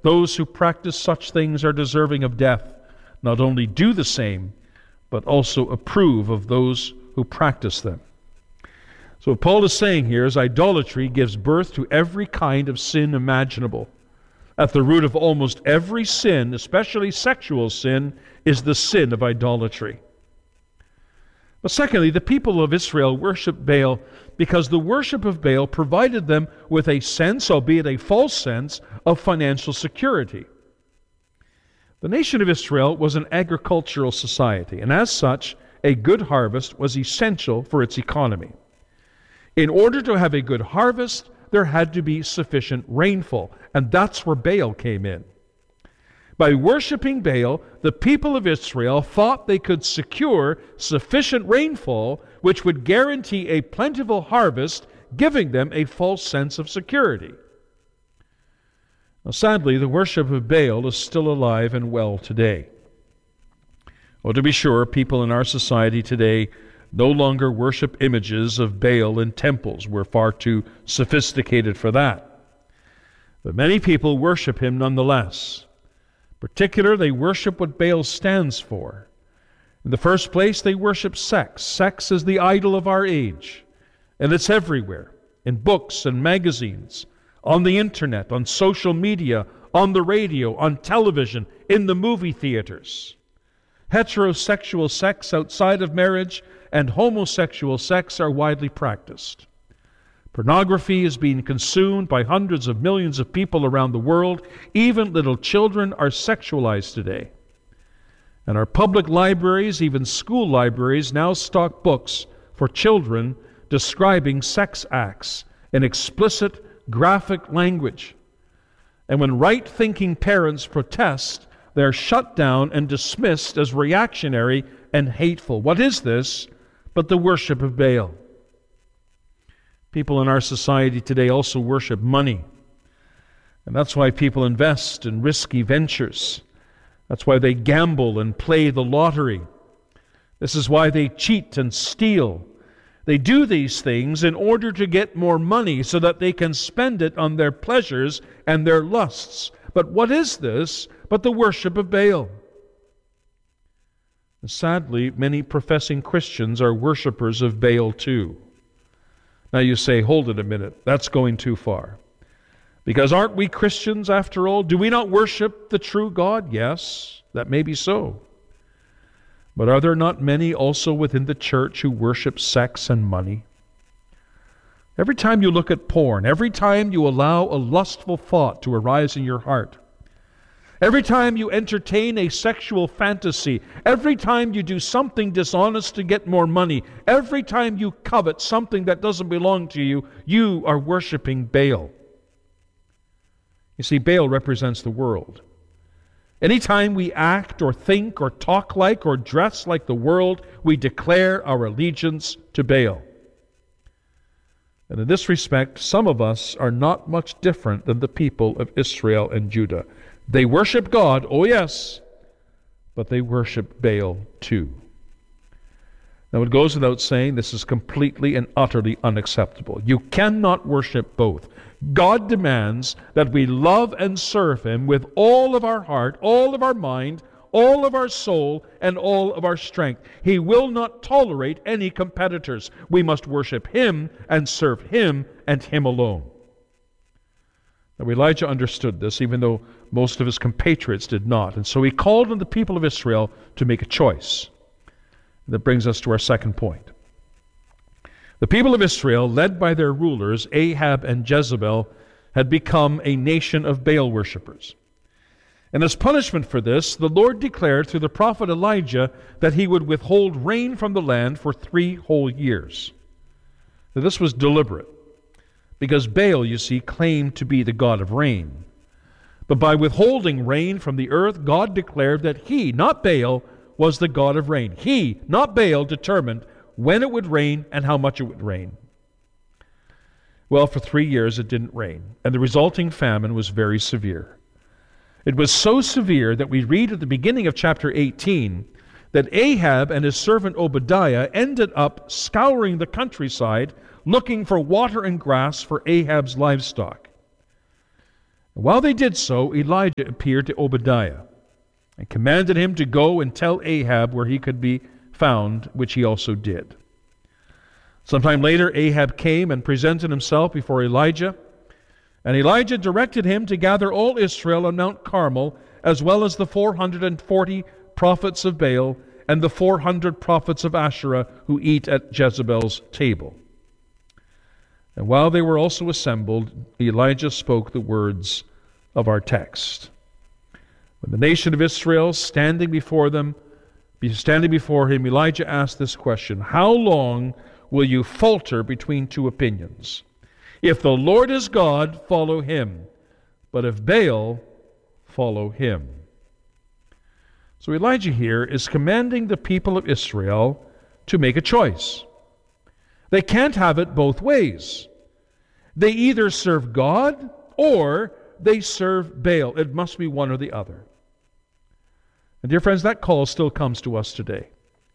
Those who practice such things are deserving of death. Not only do the same, but also approve of those who practice them. So what Paul is saying here is idolatry gives birth to every kind of sin imaginable. At the root of almost every sin, especially sexual sin, is the sin of idolatry. But secondly, the people of Israel worshiped Baal because the worship of Baal provided them with a sense, albeit a false sense, of financial security. The nation of Israel was an agricultural society, and as such, a good harvest was essential for its economy. In order to have a good harvest, there had to be sufficient rainfall, and that's where Baal came in. By worshiping Baal, the people of Israel thought they could secure sufficient rainfall, which would guarantee a plentiful harvest, giving them a false sense of security. Now, sadly, the worship of Baal is still alive and well today. Well, to be sure, people in our society today no longer worship images of Baal in temples. We're far too sophisticated for that. But many people worship him nonetheless. In particular, they worship what Baal stands for. In the first place, they worship sex. Sex is the idol of our age, and it's everywhere, in books and magazines, on the internet, on social media, on the radio, on television, in the movie theaters. Heterosexual sex outside of marriage and homosexual sex are widely practiced. Pornography is being consumed by hundreds of millions of people around the world. Even little children are sexualized today. And our public libraries, even school libraries, now stock books for children describing sex acts in explicit, graphic language. And when right-thinking parents protest, they're shut down and dismissed as reactionary and hateful. What is this but the worship of Baal? People in our society today also worship money. And that's why people invest in risky ventures. That's why they gamble and play the lottery. This is why they cheat and steal. They do these things in order to get more money so that they can spend it on their pleasures and their lusts. But what is this but the worship of Baal? And sadly, many professing Christians are worshipers of Baal too. Now you say, hold it a minute, that's going too far. Because aren't we Christians after all? Do we not worship the true God? Yes, that may be so. But are there not many also within the church who worship sex and money? Every time you look at porn, every time you allow a lustful thought to arise in your heart, every time you entertain a sexual fantasy, every time you do something dishonest to get more money, every time you covet something that doesn't belong to you, you are worshiping Baal. You see, Baal represents the world. Anytime we act or think or talk like or dress like the world, we declare our allegiance to Baal. And in this respect, some of us are not much different than the people of Israel and Judah. They worship God, oh yes, but they worship Baal too. Now it goes without saying this is completely and utterly unacceptable. You cannot worship both. God demands that we love and serve Him with all of our heart, all of our mind, all of our soul, and all of our strength. He will not tolerate any competitors. We must worship Him and serve Him and Him alone. Now Elijah understood this, even though most of his compatriots did not. And so he called on the people of Israel to make a choice. That brings us to our second point. The people of Israel, led by their rulers, Ahab and Jezebel, had become a nation of Baal worshippers. And as punishment for this, the Lord declared through the prophet Elijah that He would withhold rain from the land for 3 whole years. Now, this was deliberate, because Baal, you see, claimed to be the god of rain. But by withholding rain from the earth, God declared that He, not Baal, was the God of rain. He, not Baal, determined when it would rain and how much it would rain. Well, for 3 years it didn't rain, and the resulting famine was very severe. It was so severe that we read at the beginning of chapter 18 that Ahab and his servant Obadiah ended up scouring the countryside looking for water and grass for Ahab's livestock. While they did so, Elijah appeared to Obadiah and commanded him to go and tell Ahab where he could be found, which he also did. Sometime later, Ahab came and presented himself before Elijah, and Elijah directed him to gather all Israel on Mount Carmel, as well as the 440 prophets of Baal and the 400 prophets of Asherah who eat at Jezebel's table. And while they were also assembled, Elijah spoke the words of our text. When the nation of Israel standing before him, Elijah asked this question: How long will you falter between two opinions? If the Lord is God, follow him. But if Baal, follow him. So Elijah here is commanding the people of Israel to make a choice. They can't have it both ways. They either serve God or they serve Baal. It must be one or the other. And dear friends, that call still comes to us today.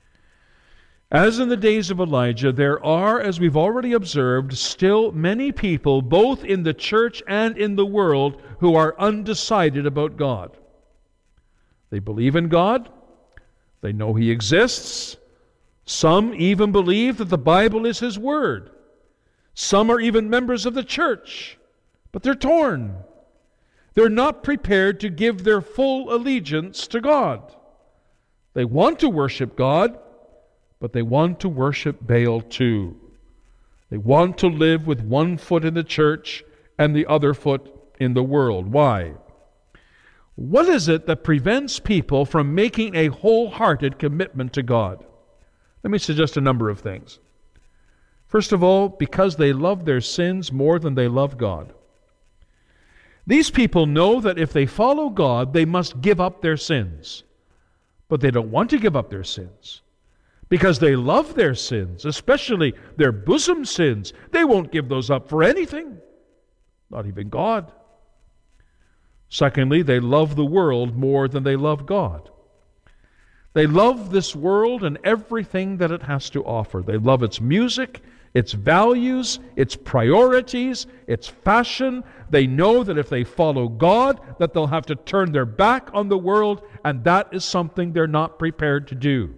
As in the days of Elijah, there are, as we've already observed, still many people, both in the church and in the world, who are undecided about God. They believe in God. They know He exists. Some even believe that the Bible is His Word. Some are even members of the church, but they're torn. They're not prepared to give their full allegiance to God. They want to worship God, but they want to worship Baal too. They want to live with one foot in the church and the other foot in the world. Why? What is it that prevents people from making a wholehearted commitment to God? Let me suggest a number of things. First of all, because they love their sins more than they love God. These people know that if they follow God, they must give up their sins. But they don't want to give up their sins. Because they love their sins, especially their bosom sins. They won't give those up for anything, not even God. Secondly, they love the world more than they love God. They love this world and everything that it has to offer. They love its music, its values, its priorities, its fashion. They know that if they follow God, that they'll have to turn their back on the world, and that is something they're not prepared to do.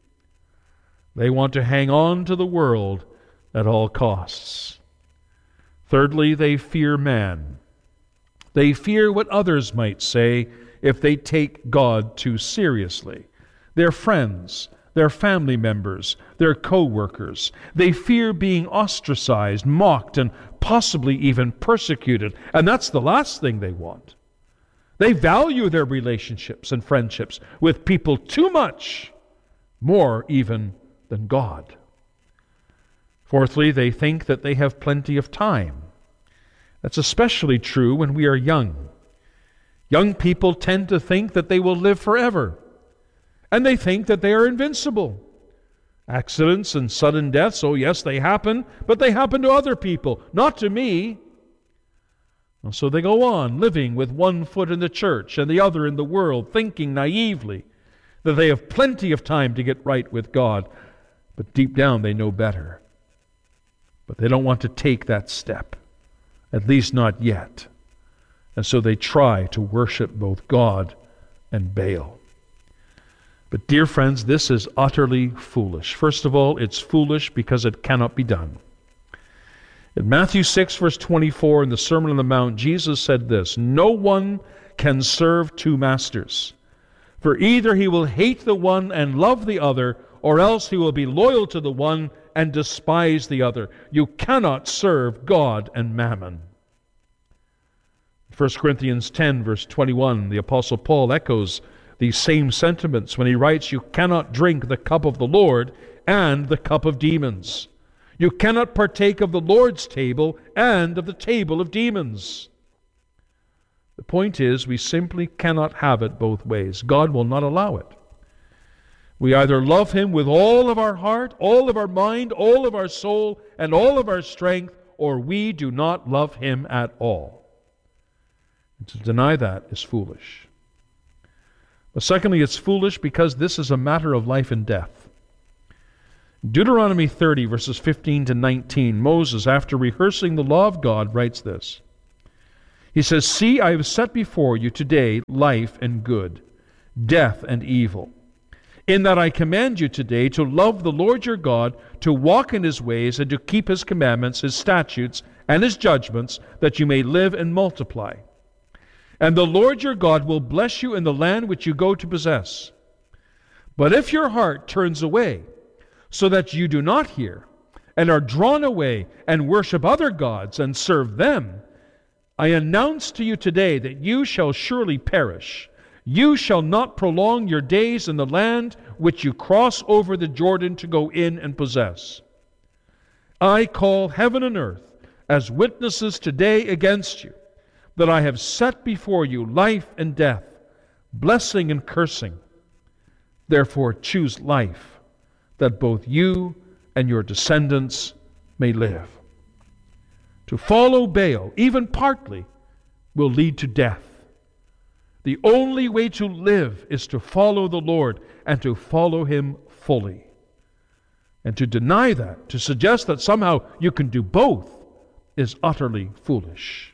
They want to hang on to the world at all costs. Thirdly, they fear man. They fear what others might say if they take God too seriously. Their friends, their family members, their co-workers. They fear being ostracized, mocked, and possibly even persecuted. And that's the last thing they want. They value their relationships and friendships with people too much, more even than God. Fourthly, they think that they have plenty of time. That's especially true when we are young. Young people tend to think that they will live forever, and they think that they are invincible. Accidents and sudden deaths, oh yes, they happen, but they happen to other people, not to me. And so they go on living with one foot in the church and the other in the world, thinking naively that they have plenty of time to get right with God. But deep down they know better. But they don't want to take that step, at least not yet. And so they try to worship both God and Baal. But dear friends, this is utterly foolish. First of all, it's foolish because it cannot be done. In Matthew 6, verse 24, in the Sermon on the Mount, Jesus said this: "No one can serve two masters, for either he will hate the one and love the other, or else he will be loyal to the one and despise the other. You cannot serve God and mammon." 1 Corinthians 10, verse 21, the Apostle Paul echoes these same sentiments when he writes, "You cannot drink the cup of the Lord and the cup of demons. You cannot partake of the Lord's table and of the table of demons." The point is, we simply cannot have it both ways. God will not allow it. We either love Him with all of our heart, all of our mind, all of our soul, and all of our strength, or we do not love Him at all. And to deny that is foolish. But secondly, it's foolish because this is a matter of life and death. Deuteronomy 30, verses 15 to 19, Moses, after rehearsing the law of God, writes this: He says, "See, I have set before you today life and good, death and evil. In that I command you today to love the Lord your God, to walk in his ways, and to keep his commandments, his statutes, and his judgments, that you may live and multiply. And the Lord your God will bless you in the land which you go to possess. But if your heart turns away, so that you do not hear, and are drawn away, and worship other gods, and serve them, I announce to you today that you shall surely perish. You shall not prolong your days in the land which you cross over the Jordan to go in and possess. I call heaven and earth as witnesses today against you, that I have set before you life and death, blessing and cursing. Therefore choose life, that both you and your descendants may live." To follow Baal, even partly, will lead to death. The only way to live is to follow the Lord and to follow him fully. And to deny that, to suggest that somehow you can do both, is utterly foolish.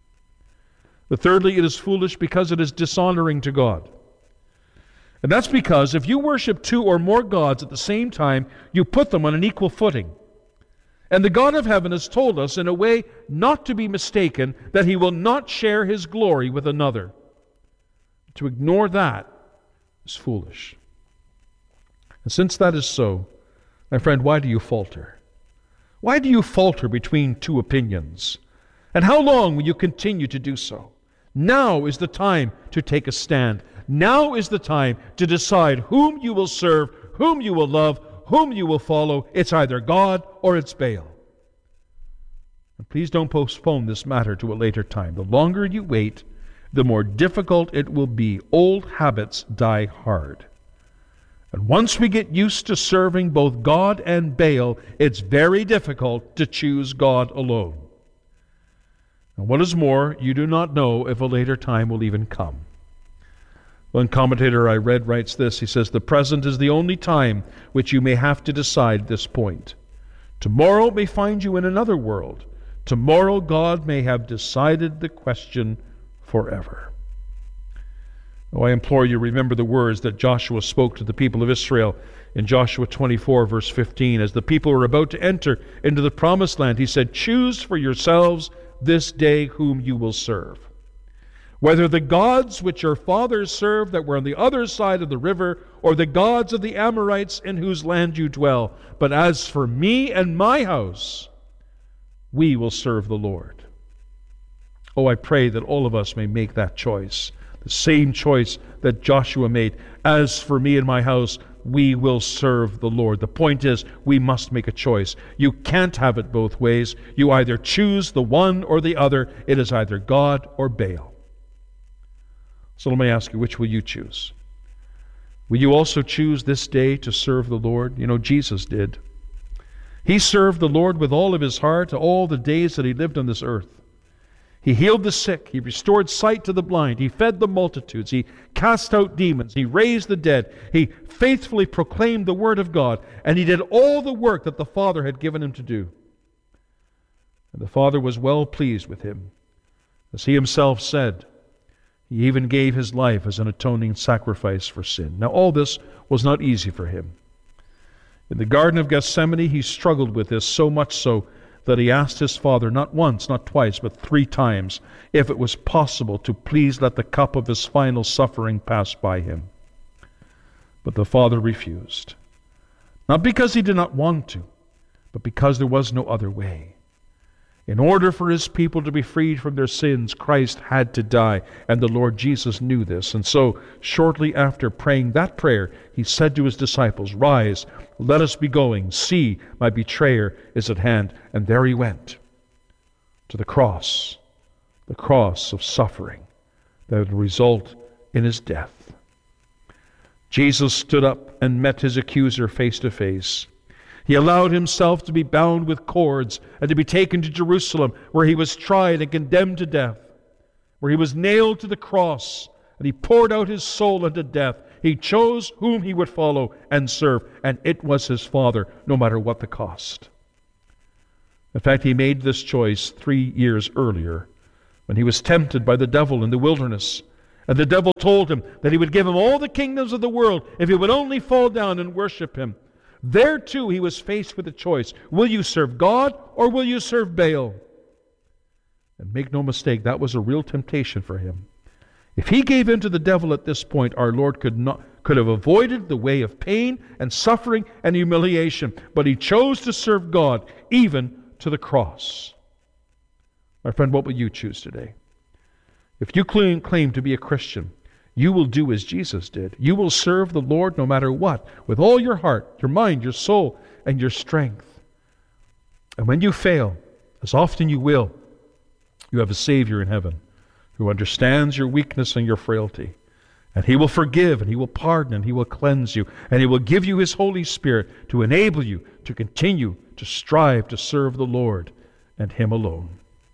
But thirdly, it is foolish because it is dishonoring to God. And that's because if you worship two or more gods at the same time, you put them on an equal footing. And the God of heaven has told us in a way not to be mistaken that he will not share his glory with another. To ignore that is foolish. And since that is so, my friend, why do you falter? Why do you falter between two opinions? And how long will you continue to do so? Now is the time to take a stand. Now is the time to decide whom you will serve, whom you will love, whom you will follow. It's either God or it's Baal. And please don't postpone this matter to a later time. The longer you wait, the more difficult it will be. Old habits die hard. And once we get used to serving both God and Baal, it's very difficult to choose God alone. And what is more, you do not know if a later time will even come. One commentator I read writes this. He says, "The present is the only time which you may have to decide this point. Tomorrow may find you in another world. Tomorrow God may have decided the question forever." Oh, I implore you, remember the words that Joshua spoke to the people of Israel in Joshua 24, verse 15. As the people were about to enter into the promised land, he said, "Choose for yourselves this day whom you will serve. Whether the gods which your fathers served that were on the other side of the river, or the gods of the Amorites in whose land you dwell. But as for me and my house, we will serve the Lord." Oh, I pray that all of us may make that choice, the same choice that Joshua made. As for me and my house, we will serve the Lord. The point is, we must make a choice. You can't have it both ways. You either choose the one or the other. It is either God or Baal. So let me ask you, which will you choose? Will you also choose this day to serve the Lord? You know, Jesus did. He served the Lord with all of his heart all the days that he lived on this earth. He healed the sick. He restored sight to the blind. He fed the multitudes. He cast out demons. He raised the dead. He faithfully proclaimed the word of God. And he did all the work that the Father had given him to do. And the Father was well pleased with him. As he himself said, he even gave his life as an atoning sacrifice for sin. Now, all this was not easy for him. In the Garden of Gethsemane, he struggled with this, so much so that he asked his Father, not once, not twice, but 3 times, if it was possible to please let the cup of his final suffering pass by him. But the Father refused. Not because he did not want to, but because there was no other way. In order for his people to be freed from their sins, Christ had to die, and the Lord Jesus knew this. And so, shortly after praying that prayer, he said to his disciples, "Rise, let us be going. See, my betrayer is at hand." And there he went to the cross of suffering that would result in his death. Jesus stood up and met his accuser face to face. He allowed himself to be bound with cords and to be taken to Jerusalem, where he was tried and condemned to death, where he was nailed to the cross, and he poured out his soul unto death. He chose whom he would follow and serve, and it was his Father, no matter what the cost. In fact, he made this choice 3 years earlier when he was tempted by the devil in the wilderness. And the devil told him that he would give him all the kingdoms of the world if he would only fall down and worship him. There too he was faced with a choice. Will you serve God or will you serve Baal? And make no mistake, that was a real temptation for him. If he gave in to the devil at this point, our Lord could have avoided the way of pain and suffering and humiliation, but he chose to serve God even to the cross. My friend, what will you choose today? If you claim to be a Christian, you will do as Jesus did. You will serve the Lord no matter what, with all your heart, your mind, your soul, and your strength. And when you fail, as often you will, you have a Savior in heaven who understands your weakness and your frailty. And he will forgive, and he will pardon, and he will cleanse you, and he will give you his Holy Spirit to enable you to continue to strive to serve the Lord and him alone.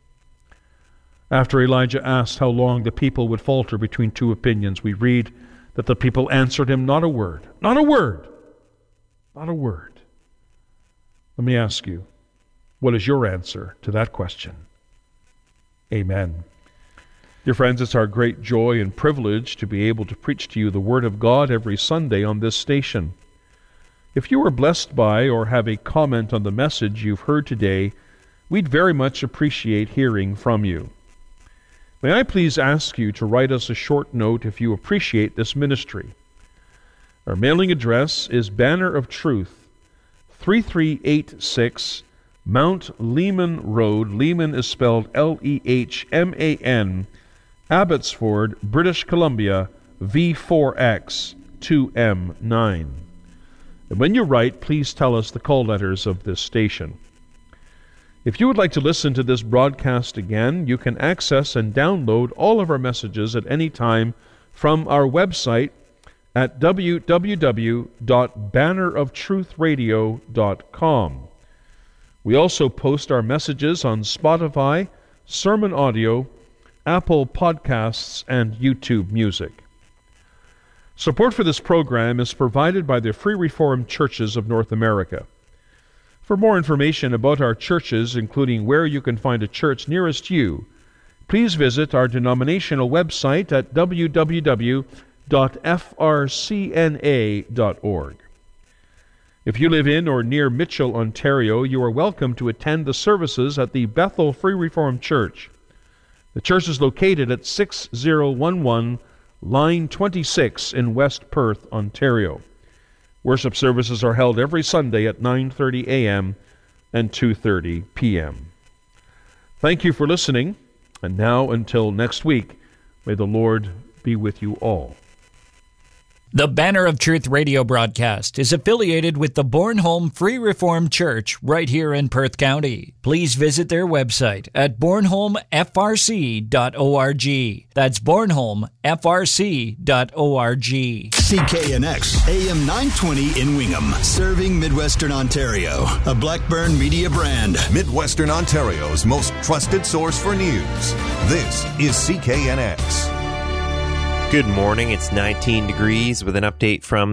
After Elijah asked how long the people would falter between two opinions, we read that the people answered him, not a word, not a word, not a word. Let me ask you, what is your answer to that question? Amen. Dear friends, it's our great joy and privilege to be able to preach to you the Word of God every Sunday on this station. If you are blessed by or have a comment on the message you've heard today, we'd very much appreciate hearing from you. May I please ask you to write us a short note if you appreciate this ministry. Our mailing address is Banner of Truth, 3386 Mount Lehman Road. Lehman is spelled Lehman, Abbotsford, British Columbia, V4X 2M9. And when you write, please tell us the call letters of this station. If you would like to listen to this broadcast again, you can access and download all of our messages at any time from our website at www.banneroftruthradio.com. We also post our messages on Spotify, Sermon Audio, Apple Podcasts, and YouTube Music. Support for this program is provided by the Free Reformed Churches of North America. For more information about our churches, including where you can find a church nearest you, please visit our denominational website at www.frcna.org. If you live in or near Mitchell, Ontario, you are welcome to attend the services at the Bethel Free Reformed Church. The church is located at 6011 Line 26 in West Perth, Ontario. Worship services are held every Sunday at 9:30 a.m. and 2:30 p.m. Thank you for listening, and now until next week, may the Lord be with you all. The Banner of Truth radio broadcast is affiliated with the Bornholm Free Reformed Church right here in Perth County. Please visit their website at bornholmfrc.org. That's bornholmfrc.org. CKNX AM 920 in Wingham, serving Midwestern Ontario. A Blackburn Media brand. Midwestern Ontario's most trusted source for news. This is CKNX. Good morning, it's 19 degrees with an update from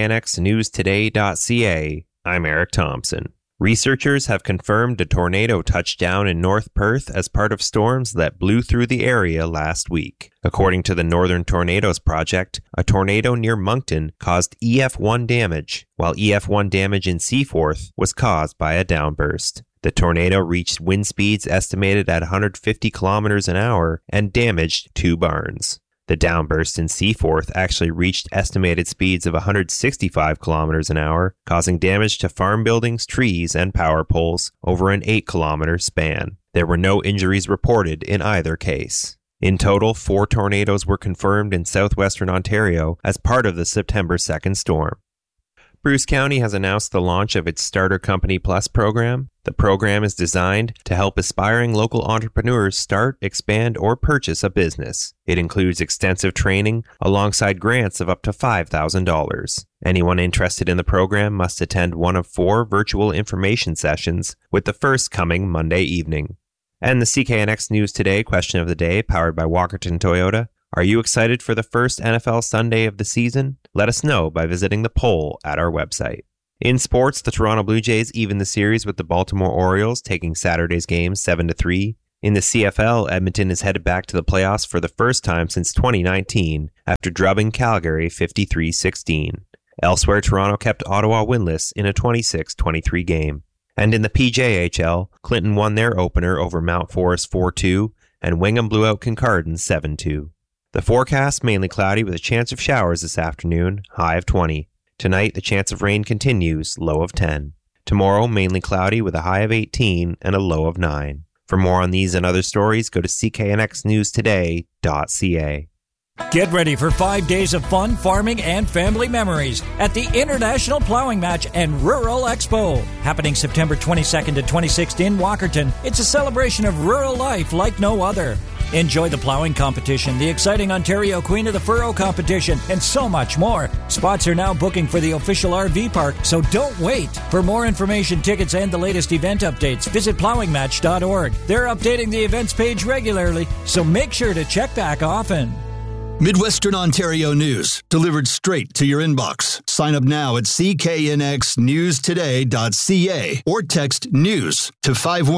CKNXNewsToday.ca. I'm Eric Thompson. Researchers have confirmed a tornado touched down in North Perth as part of storms that blew through the area last week. According to the Northern Tornadoes Project, a tornado near Moncton caused EF1 damage, while EF1 damage in Seaforth was caused by a downburst. The tornado reached wind speeds estimated at 150 kilometers an hour and damaged 2 barns. The downburst in Seaforth actually reached estimated speeds of 165 kilometers an hour, causing damage to farm buildings, trees, and power poles over an 8-kilometer span. There were no injuries reported in either case. In total, 4 tornadoes were confirmed in southwestern Ontario as part of the September 2nd storm. Bruce County has announced the launch of its Starter Company Plus program. The program is designed to help aspiring local entrepreneurs start, expand, or purchase a business. It includes extensive training alongside grants of up to $5,000. Anyone interested in the program must attend one of 4 virtual information sessions, with the first coming Monday evening. And the CKNX News Today question of the day, powered by Walkerton Toyota. Are you excited for the first NFL Sunday of the season? Let us know by visiting the poll at our website. In sports, the Toronto Blue Jays evened the series with the Baltimore Orioles, taking Saturday's game 7-3. In the CFL, Edmonton is headed back to the playoffs for the first time since 2019 after drubbing Calgary 53-16. Elsewhere, Toronto kept Ottawa winless in a 26-23 game. And in the PJHL, Clinton won their opener over Mount Forest 4-2, and Wingham blew out Kincardine 7-2. The forecast, mainly cloudy with a chance of showers this afternoon, high of 20. Tonight, the chance of rain continues, low of 10. Tomorrow, mainly cloudy with a high of 18 and a low of 9. For more on these and other stories, go to cknxnewstoday.ca. Get ready for 5 days of fun, farming, and family memories at the International Plowing Match and Rural Expo. Happening September 22nd to 26th in Walkerton, it's a celebration of rural life like no other. Enjoy the plowing competition, the exciting Ontario Queen of the Furrow competition, and so much more. Spots are now booking for the official RV park, so don't wait. For more information, tickets, and the latest event updates, visit plowingmatch.org. They're updating the events page regularly, so make sure to check back often. Midwestern Ontario news, delivered straight to your inbox. Sign up now at cknxnewstoday.ca or text NEWS to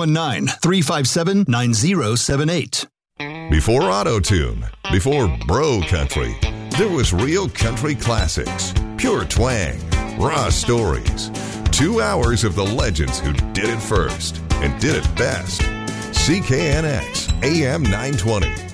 519-357-9078. Before Auto-Tune, before Bro Country, there was real country classics, pure twang, raw stories. 2 hours of the legends who did it first and did it best. CKNX AM 920.